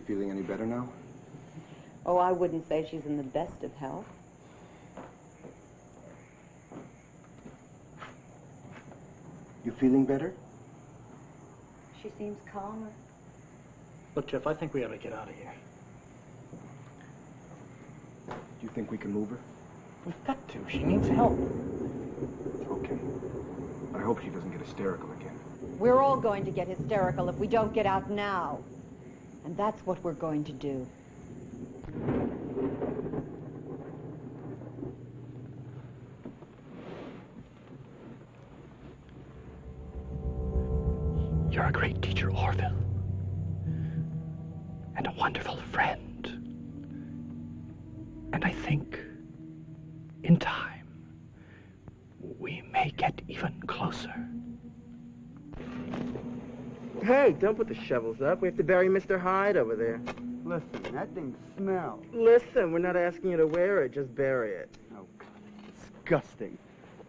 feeling any better now? Oh, I wouldn't say she's in the best of health. You feeling better? She seems calmer. Look, Jeff, I think we ought to get out of here. Do you think we can move her? We've got to. She needs help. Okay. I hope she doesn't get hysterical again. We're all going to get hysterical if we don't get out now. And that's what we're going to do. You're a great teacher, Orville. And a wonderful friend. And I think, in time, we may get even closer. Hey, don't put the shovels up. We have to bury Mr. Hyde over there. Listen, that thing smells. Listen, we're not asking you to wear it. Just bury it. Oh, disgusting.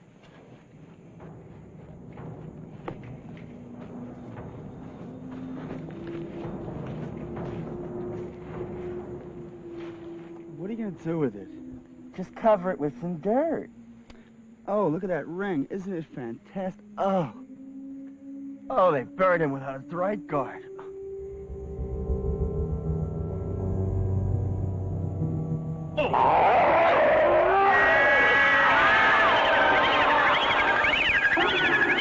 What are you gonna do with it? Just cover it with some dirt. Oh, look at that ring. Isn't it fantastic? Oh. Oh, they buried him without a right guard. Oh!